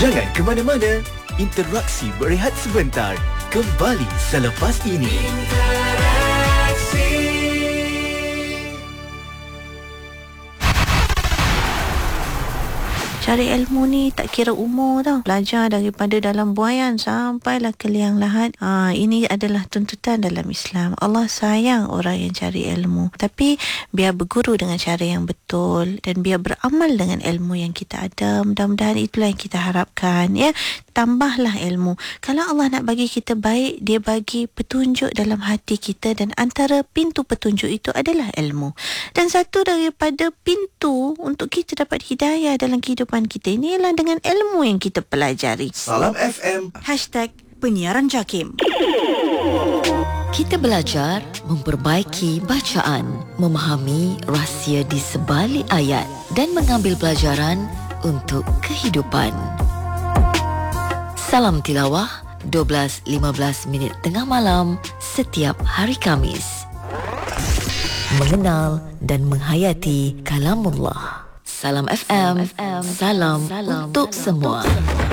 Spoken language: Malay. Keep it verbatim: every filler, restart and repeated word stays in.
Jangan ke mana-mana. Interaksi berehat sebentar. Kembali selepas ini. Cari ilmu ni tak kira umur tau. Belajar daripada dalam buayan sampailah ke liang lahat. Ha, ini adalah tuntutan dalam Islam. Allah sayang orang yang cari ilmu. Tapi biar berguru dengan cara yang betul dan biar beramal dengan ilmu yang kita ada. Mudah-mudahan itulah yang kita harapkan, ya. Tambahlah ilmu. Kalau Allah nak bagi kita baik, Dia bagi petunjuk dalam hati kita, dan antara pintu petunjuk itu adalah ilmu. Dan satu daripada pintu untuk kita dapat hidayah dalam kehidupan kita ini ialah dengan ilmu yang kita pelajari. Salam F M. Hashtag Penyiaran Jakim. Kita belajar memperbaiki bacaan, memahami rahsia di sebalik ayat dan mengambil pelajaran untuk kehidupan. Salam Tilawah, dua belas lima belas minit tengah malam setiap hari Khamis. Mengenal dan menghayati kalamullah. Salam F M, salam, salam untuk semua.